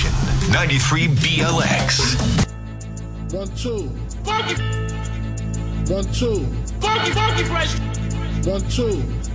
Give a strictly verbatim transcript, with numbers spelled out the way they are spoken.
station, ninety-three B L X. One, two. Funky. One, two. Funky, funky fresh. One, two.